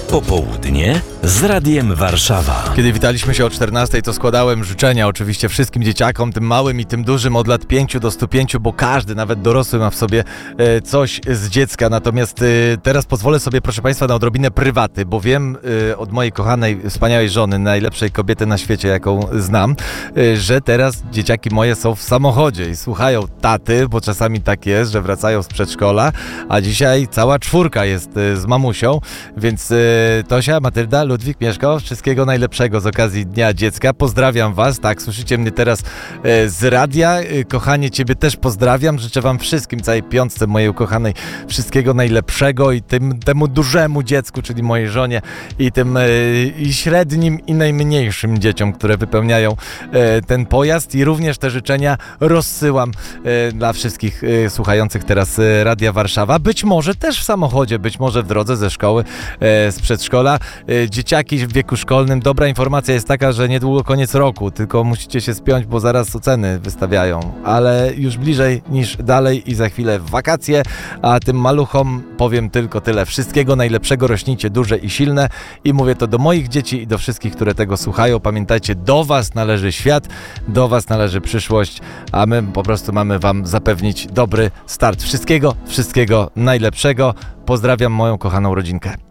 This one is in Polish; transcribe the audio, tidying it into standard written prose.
Popołudnie z Radiem Warszawa. Kiedy witaliśmy się o 14:00, to składałem życzenia oczywiście wszystkim dzieciakom, tym małym i tym dużym, od lat 5 do 105, bo każdy, nawet dorosły, ma w sobie coś z dziecka. Natomiast teraz pozwolę sobie, proszę Państwa, na odrobinę prywaty, bo wiem od mojej kochanej, wspaniałej żony, najlepszej kobiety na świecie, jaką znam, że teraz dzieciaki moje są w samochodzie i słuchają taty, bo czasami tak jest, że wracają z przedszkola, a dzisiaj cała czwórka jest z mamusią, więc Tosia, Matylda, Ludwik, Mieszko, wszystkiego najlepszego z okazji Dnia Dziecka. Pozdrawiam Was, tak, słyszycie mnie teraz z radia. Kochanie, Ciebie też pozdrawiam. Życzę Wam wszystkim, całej piątce mojej ukochanej, wszystkiego najlepszego i temu dużemu dziecku, czyli mojej żonie, i tym i średnim, i najmniejszym dzieciom, które wypełniają ten pojazd. I również te życzenia rozsyłam dla wszystkich słuchających teraz Radia Warszawa. Być może też w samochodzie, być może w drodze ze szkoły, z przedszkola. Dzieciaki w wieku szkolnym. Dobra informacja jest taka, że niedługo koniec roku, tylko musicie się spiąć, bo zaraz oceny wystawiają. Ale już bliżej niż dalej i za chwilę wakacje, a tym maluchom powiem tylko tyle. Wszystkiego najlepszego, rośnijcie duże i silne i mówię to do moich dzieci i do wszystkich, które tego słuchają. Pamiętajcie, do Was należy świat, do Was należy przyszłość, a my po prostu mamy Wam zapewnić dobry start. Wszystkiego najlepszego. Pozdrawiam moją kochaną rodzinkę.